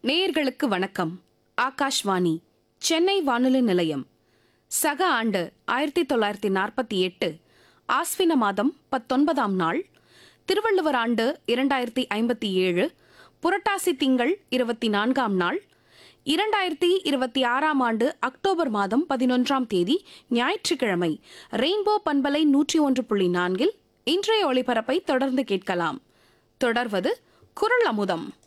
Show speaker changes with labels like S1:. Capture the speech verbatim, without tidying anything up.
S1: நேயர்களுக்கு வணக்கம். ஆகாஷ்வாணி சென்னை வானொலி நிலையம். சக ஆண்டு ஆயிரத்தி தொள்ளாயிரத்தி நாற்பத்தி எட்டு ஆஸ்வின மாதம் பத்தொன்பதாம் நாள், திருவள்ளுவர் ஆண்டு இரண்டாயிரத்தி ஐம்பத்தி ஏழு புரட்டாசி திங்கள் இருபத்தி நான்காம் நாள், இரண்டாயிரத்தி இருபத்தி ஆறாம் ஆண்டு அக்டோபர் மாதம் பதினொன்றாம் தேதி ஞாயிற்றுக்கிழமை. ரெயின்போ பண்பலை நூற்றி ஒன்று புள்ளி நான்கில் இன்றைய ஒளிபரப்பை தொடர்ந்து கேட்கலாம். தொடர்வது குரல் அமுதம்.